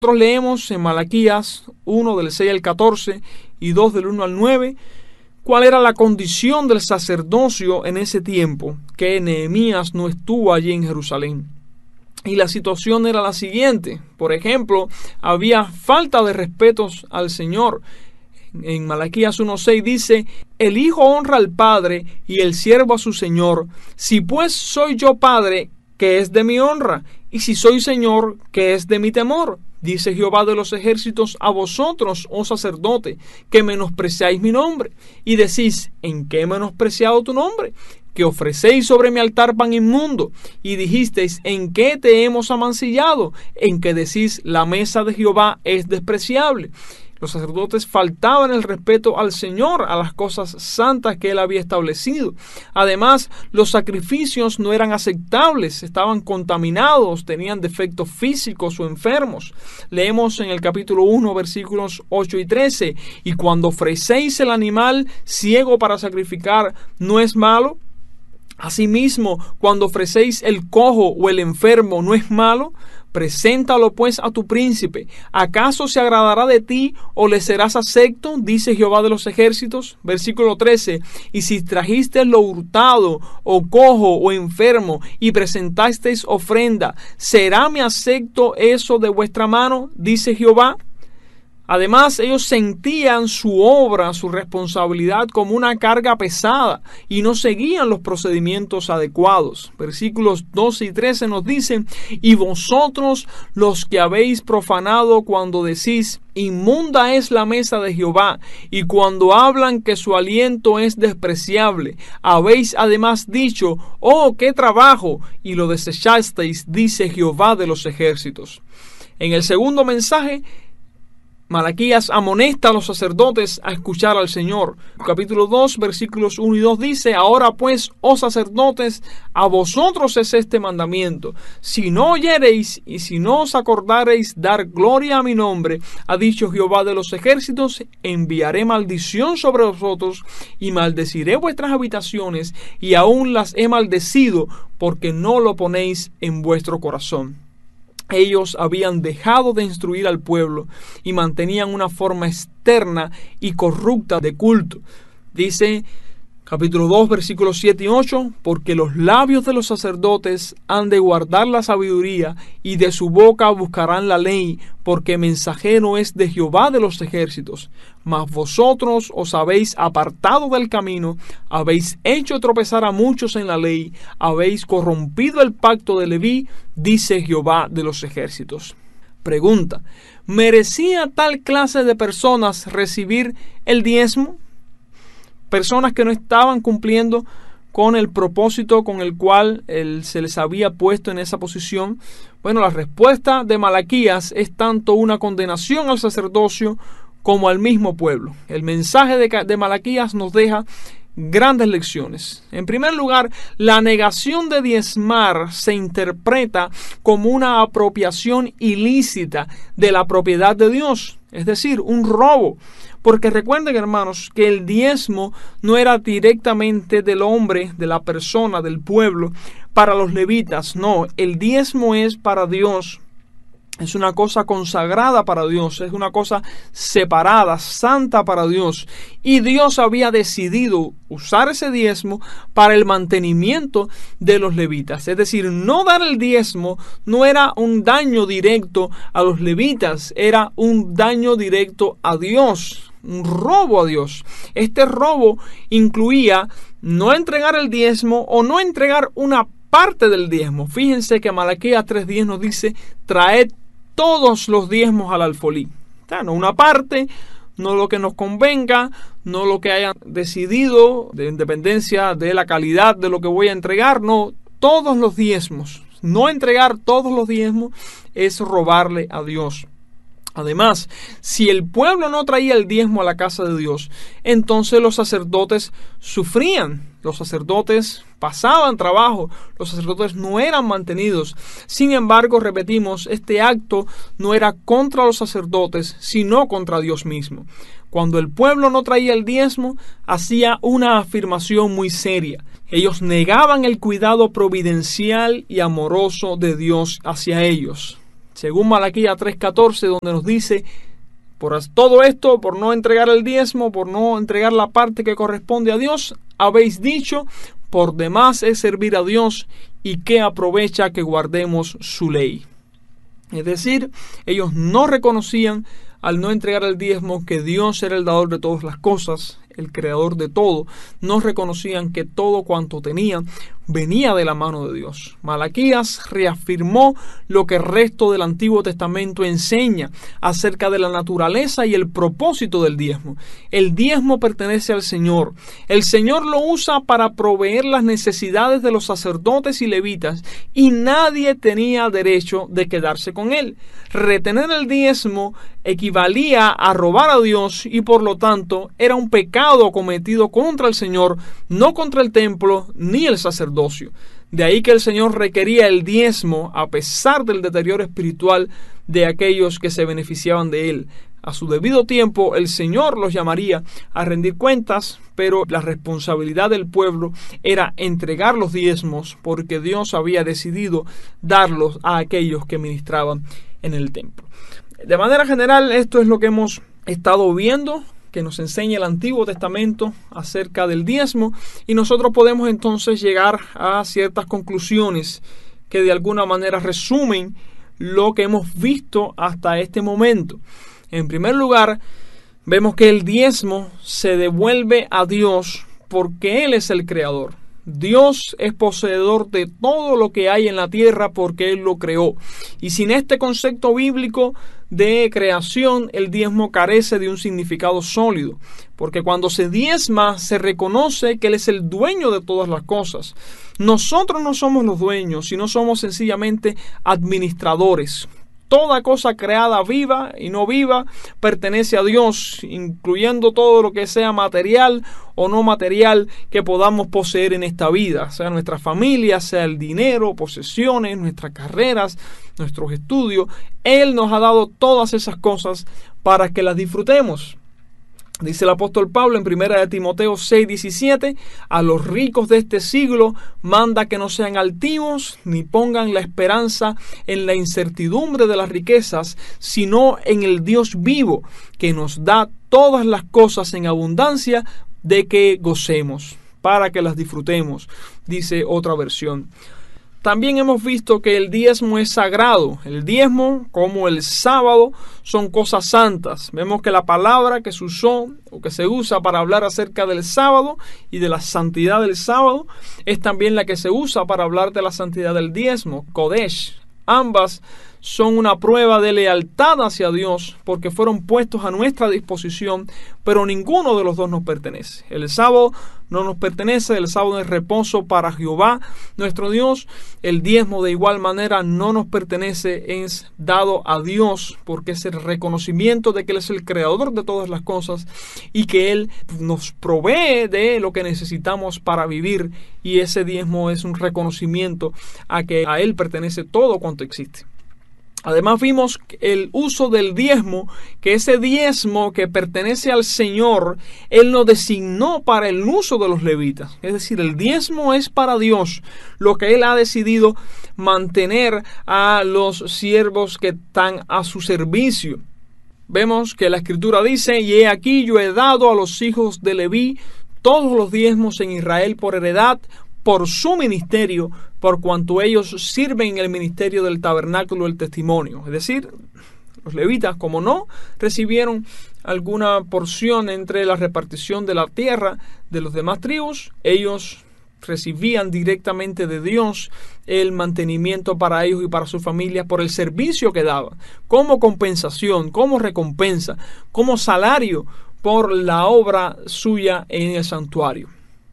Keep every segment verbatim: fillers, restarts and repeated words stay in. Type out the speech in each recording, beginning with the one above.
Nosotros leemos en Malaquías uno del seis al catorce y dos del uno al nueve cuál era la condición del sacerdocio en ese tiempo que Nehemías no estuvo allí en Jerusalén. Y la situación era la siguiente. Por ejemplo, había falta de respetos al Señor. En Malaquías uno seis dice: el hijo honra al padre y el siervo a su señor. Si pues soy yo padre, ¿qué es de mi honra? Y si soy señor, ¿qué es de mi temor? Dice Jehová de los ejércitos a vosotros, oh sacerdote, que menospreciáis mi nombre. Y decís: ¿en qué he menospreciado tu nombre? Que ofrecéis sobre mi altar pan inmundo. Y dijisteis: ¿en qué te hemos amancillado? En que decís: la mesa de Jehová es despreciable. Los sacerdotes faltaban el respeto al Señor, a las cosas santas que Él había establecido. Además, los sacrificios no eran aceptables, estaban contaminados, tenían defectos físicos o enfermos. Leemos en el capítulo uno, versículos ocho y trece: y cuando ofrecéis el animal ciego para sacrificar, ¿no es malo? Asimismo, cuando ofrecéis el cojo o el enfermo, ¿no es malo? Preséntalo pues a tu príncipe. ¿Acaso se agradará de ti o le serás acepto? Dice Jehová de los ejércitos. Versículo trece. Y si trajisteis lo hurtado, o cojo, o enfermo, y presentasteis ofrenda, ¿será mi acepto eso de vuestra mano? Dice Jehová. Además, ellos sentían su obra, su responsabilidad como una carga pesada y no seguían los procedimientos adecuados. Versículos doce y trece nos dicen: y vosotros los que habéis profanado cuando decís: inmunda es la mesa de Jehová, y cuando hablan que su aliento es despreciable, habéis además dicho: oh, qué trabajo, y lo desechasteis, dice Jehová de los ejércitos. En el segundo mensaje, Malaquías amonesta a los sacerdotes a escuchar al Señor. Capítulo dos, versículos uno y dos dice: ahora pues, oh sacerdotes, a vosotros es este mandamiento: si no oyereis y si no os acordareis dar gloria a mi nombre, ha dicho Jehová de los ejércitos, enviaré maldición sobre vosotros y maldeciré vuestras habitaciones, y aún las he maldecido, porque no lo ponéis en vuestro corazón. Ellos habían dejado de instruir al pueblo y mantenían una forma externa y corrupta de culto. Dice capítulo dos, versículos siete y ocho: porque los labios de los sacerdotes han de guardar la sabiduría, y de su boca buscarán la ley, porque mensajero es de Jehová de los ejércitos. Mas vosotros os habéis apartado del camino, habéis hecho tropezar a muchos en la ley, habéis corrompido el pacto de Leví, dice Jehová de los ejércitos. Pregunta: ¿merecía tal clase de personas recibir el diezmo? Personas que no estaban cumpliendo con el propósito con el cual él, se les había puesto en esa posición. Bueno, la respuesta de Malaquías es tanto una condenación al sacerdocio como al mismo pueblo. El mensaje de, de Malaquías nos deja grandes lecciones. En primer lugar, la negación de diezmar se interpreta como una apropiación ilícita de la propiedad de Dios, es decir, un robo. Porque recuerden, hermanos, que el diezmo no era directamente del hombre, de la persona, del pueblo, para los levitas. No, el diezmo es para Dios. Es una cosa consagrada para Dios, es una cosa separada, santa para Dios. Y Dios había decidido usar ese diezmo para el mantenimiento de los levitas. Es decir, no dar el diezmo no era un daño directo a los levitas, era un daño directo a Dios, un robo a Dios. Este robo incluía no entregar el diezmo o no entregar una parte del diezmo. Fíjense que Malaquías tres diez nos dice: traed todos los diezmos al alfolí. O sea, no una parte, no lo que nos convenga, no lo que hayan decidido, de independencia de la calidad de lo que voy a entregar, no, todos los diezmos. No entregar todos los diezmos es robarle a Dios. Además, si el pueblo no traía el diezmo a la casa de Dios, entonces los sacerdotes sufrían. Los sacerdotes pasaban trabajo, los sacerdotes no eran mantenidos. Sin embargo, repetimos, este acto no era contra los sacerdotes, sino contra Dios mismo. Cuando el pueblo no traía el diezmo, hacía una afirmación muy seria. Ellos negaban el cuidado providencial y amoroso de Dios hacia ellos. Según Malaquías tres catorce, donde nos dice: por todo esto, por no entregar el diezmo, por no entregar la parte que corresponde a Dios, habéis dicho, por demás es servir a Dios, y qué aprovecha que guardemos su ley. Es decir, ellos no reconocían, al no entregar el diezmo, que Dios era el dador de todas las cosas, el creador de todo. No reconocían que todo cuanto tenían venía de la mano de Dios. Malaquías reafirmó lo que el resto del Antiguo Testamento enseña acerca de la naturaleza y el propósito del diezmo. El diezmo pertenece al Señor. El Señor lo usa para proveer las necesidades de los sacerdotes y levitas, y nadie tenía derecho de quedarse con él. Retener el diezmo equivalía a robar a Dios, y por lo tanto era un pecado cometido contra el Señor, no contra el templo ni el sacerdocio. De ahí que el Señor requería el diezmo a pesar del deterioro espiritual de aquellos que se beneficiaban de él. A su debido tiempo el Señor los llamaría a rendir cuentas, pero la responsabilidad del pueblo era entregar los diezmos, porque Dios había decidido darlos a aquellos que ministraban en el templo. De manera general, esto es lo que hemos estado viendo, que nos enseña el Antiguo Testamento acerca del diezmo, y nosotros podemos entonces llegar a ciertas conclusiones que de alguna manera resumen lo que hemos visto hasta este momento. En primer lugar, vemos que el diezmo se devuelve a Dios porque Él es el creador. Dios es poseedor de todo lo que hay en la tierra porque Él lo creó. Y sin este concepto bíblico de creación, el diezmo carece de un significado sólido. Porque cuando se diezma, se reconoce que Él es el dueño de todas las cosas. Nosotros no somos los dueños, sino somos sencillamente administradores. Toda cosa creada viva y no viva pertenece a Dios, incluyendo todo lo que sea material o no material que podamos poseer en esta vida, sea nuestra familia, sea el dinero, posesiones, nuestras carreras, nuestros estudios. Él nos ha dado todas esas cosas para que las disfrutemos. Dice el apóstol Pablo en primera de Timoteo seis diecisiete: a los ricos de este siglo manda que no sean altivos, ni pongan la esperanza en la incertidumbre de las riquezas, sino en el Dios vivo, que nos da todas las cosas en abundancia, de que gocemos, para que las disfrutemos, dice otra versión. También hemos visto que el diezmo es sagrado. El diezmo, como el sábado, son cosas santas. Vemos que la palabra que se usó o que se usa para hablar acerca del sábado y de la santidad del sábado es también la que se usa para hablar de la santidad del diezmo, Kodesh. Ambas son una prueba de lealtad hacia Dios porque fueron puestos a nuestra disposición, pero ninguno de los dos nos pertenece. El sábado no nos pertenece, el sábado es reposo para Jehová, nuestro Dios. El diezmo de igual manera no nos pertenece, es dado a Dios porque es el reconocimiento de que Él es el creador de todas las cosas y que Él nos provee de lo que necesitamos para vivir, y ese diezmo es un reconocimiento a que a Él pertenece todo cuanto existe. Además vimos el uso del diezmo, que ese diezmo que pertenece al Señor, Él lo designó para el uso de los levitas. Es decir, el diezmo es para Dios, lo que Él ha decidido mantener a los siervos que están a su servicio. Vemos que la Escritura dice: y he aquí yo he dado a los hijos de Leví todos los diezmos en Israel por heredad, por su ministerio, por cuanto ellos sirven en el ministerio del tabernáculo del testimonio. Es decir, los levitas, como no recibieron alguna porción entre la repartición de la tierra de los demás tribus, ellos recibían directamente de Dios el mantenimiento para ellos y para sus familias por el servicio que daban, como compensación, como recompensa, como salario por la obra suya en el santuario.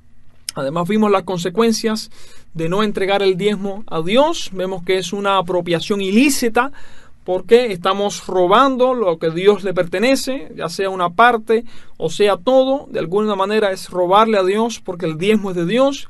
Además vimos las consecuencias de no entregar el diezmo a Dios. Vemos que es una apropiación ilícita porque estamos robando lo que a Dios le pertenece, ya sea una parte o sea todo. De alguna manera es robarle a Dios porque el diezmo es de Dios.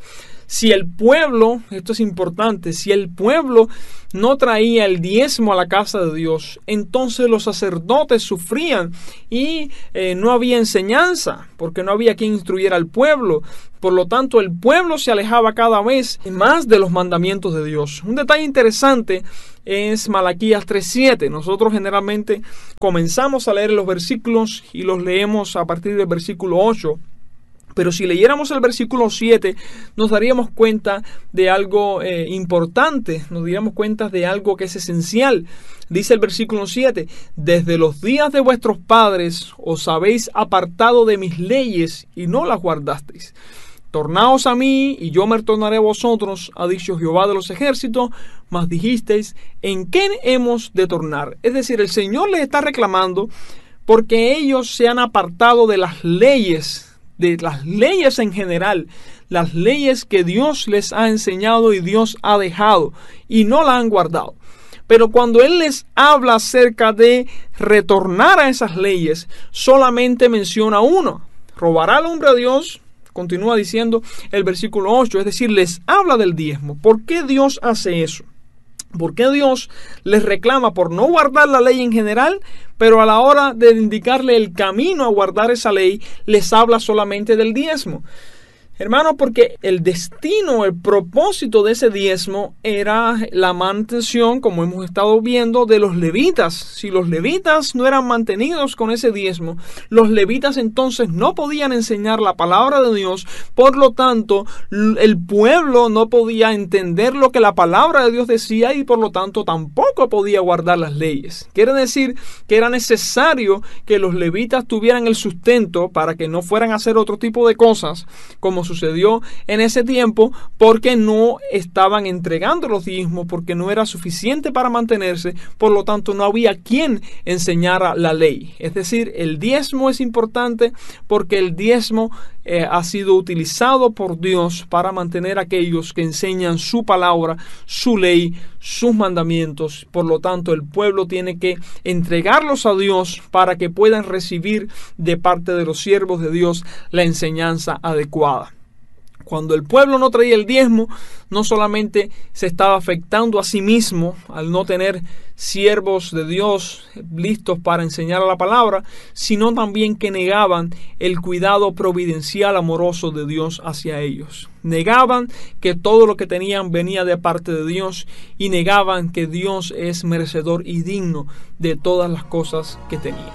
Si el pueblo, esto es importante, si el pueblo no traía el diezmo a la casa de Dios, entonces los sacerdotes sufrían y eh, no había enseñanza, porque no había quien instruyera al pueblo. Por lo tanto, el pueblo se alejaba cada vez más de los mandamientos de Dios. Un detalle interesante es Malaquías tres siete. Nosotros generalmente comenzamos a leer los versículos y los leemos a partir del versículo ocho. Pero si leyéramos el versículo siete, nos daríamos cuenta de algo eh, importante, nos daríamos cuenta de algo que es esencial. Dice el versículo siete, desde los días de vuestros padres os habéis apartado de mis leyes y no las guardasteis. Tornaos a mí y yo me tornaré a vosotros, ha dicho Jehová de los ejércitos, mas dijisteis, ¿en qué hemos de tornar? Es decir, el Señor les está reclamando porque ellos se han apartado de las leyes, de las leyes en general, las leyes que Dios les ha enseñado y Dios ha dejado, y no la han guardado. Pero cuando Él les habla acerca de retornar a esas leyes, solamente menciona uno: robará al hombre a Dios. Continúa diciendo el versículo ocho, es decir, les habla del diezmo. ¿Por qué Dios hace eso? ¿Por qué Dios les reclama por no guardar la ley en general, pero a la hora de indicarle el camino a guardar esa ley, les habla solamente del diezmo? Hermano, porque el destino, el propósito de ese diezmo era la mantención, como hemos estado viendo, de los levitas. Si los levitas no eran mantenidos con ese diezmo, los levitas entonces no podían enseñar la palabra de Dios. Por lo tanto, el pueblo no podía entender lo que la palabra de Dios decía y por lo tanto tampoco podía guardar las leyes. Quiere decir que era necesario que los levitas tuvieran el sustento para que no fueran a hacer otro tipo de cosas, como sucedió en ese tiempo, porque no estaban entregando los diezmos, porque no era suficiente para mantenerse. Por lo tanto, no había quien enseñara la ley. Es decir, el diezmo es importante porque el diezmo eh, ha sido utilizado por Dios para mantener a aquellos que enseñan su palabra, su ley, sus mandamientos. Por lo tanto, el pueblo tiene que entregarlos a Dios para que puedan recibir de parte de los siervos de Dios la enseñanza adecuada. Cuando el pueblo no traía el diezmo, no solamente se estaba afectando a sí mismo al no tener siervos de Dios listos para enseñar la palabra, sino también que negaban el cuidado providencial amoroso de Dios hacia ellos. Negaban que todo lo que tenían venía de parte de Dios y negaban que Dios es merecedor y digno de todas las cosas que tenían.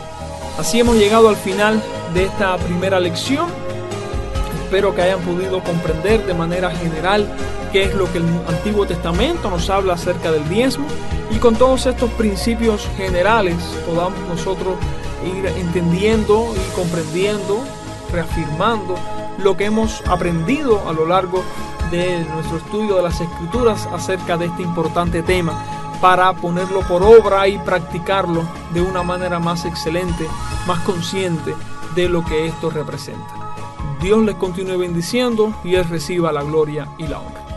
Así hemos llegado al final de esta primera lección. Espero que hayan podido comprender de manera general qué es lo que el Antiguo Testamento nos habla acerca del diezmo, y con todos estos principios generales podamos nosotros ir entendiendo y comprendiendo, reafirmando lo que hemos aprendido a lo largo de nuestro estudio de las Escrituras acerca de este importante tema, para ponerlo por obra y practicarlo de una manera más excelente, más consciente de lo que esto representa. Dios les continúe bendiciendo y Él reciba la gloria y la honra.